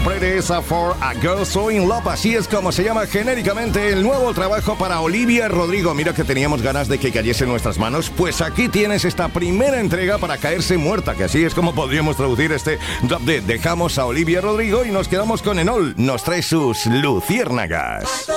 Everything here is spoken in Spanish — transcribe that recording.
Pretty is a for a girl so in love. Así es como se llama genéricamente el nuevo trabajo para Olivia Rodrigo. Mira que teníamos ganas de que cayese en nuestras manos. Pues aquí tienes esta primera entrega para caerse muerta, que así es como podríamos traducir este drop de Dejamos a Olivia Rodrigo y nos quedamos con Enol. Nos trae sus luciérnagas.